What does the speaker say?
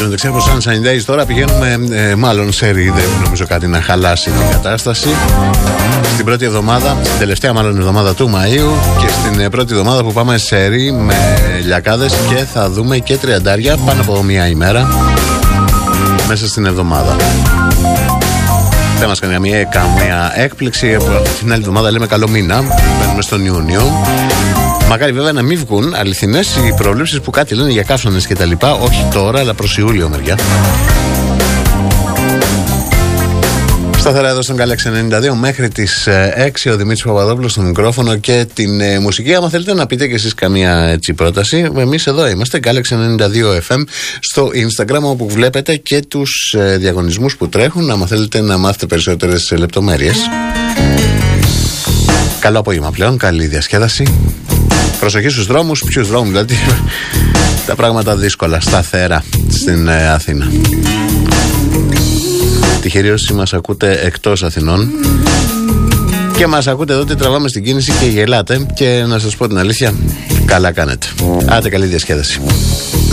το ξέρω πως Sunshine Days τώρα πηγαίνουμε μάλλον σε ρί, δεν νομίζω κάτι να χαλάσει την κατάσταση. Στην πρώτη εβδομάδα, στην τελευταία μάλλον εβδομάδα του Μαΐου και στην πρώτη εβδομάδα που πάμε σε ρί με λιακάδες και θα δούμε και τριαντάρια πάνω από μία ημέρα μέσα στην εβδομάδα. Δεν μας κάνει καμία έκπληξη. Την άλλη εβδομάδα λέμε καλό μήνα. Μπαίνουμε στον Ιούνιο. Μακάρι βέβαια να μην βγουν αληθινές οι προβλέψεις που κάτι λένε για καύσονες και τα λοιπά. Όχι τώρα, αλλά προς Ιούλιο μεριά. Σταθερά εδώ στον Galaxy 92 μέχρι τις 6 ο Δημήτρης Παπαδόπουλος στο μικρόφωνο και την μουσική. Άμα θέλετε να πείτε και εσείς καμία έτσι πρόταση, εμείς εδώ είμαστε, Galaxy 92 FM στο Instagram, όπου βλέπετε και τους διαγωνισμούς που τρέχουν. Άμα θέλετε να μάθετε περισσότερες λεπτομέρειες. Καλό απόγευμα πλέον, καλή διασκέδαση. Προσοχή στους δρόμους, ποιους δρόμους δηλαδή. Τα πράγματα δύσκολα, σταθερά στην Αθήνα. Τυχεροί όσοι μας ακούτε εκτός Αθηνών και μας ακούτε εδώ ότι τραβάμε στην κίνηση και γελάτε, και να σας πω την αλήθεια, καλά κάνετε. Άντε, καλή διασκέδαση.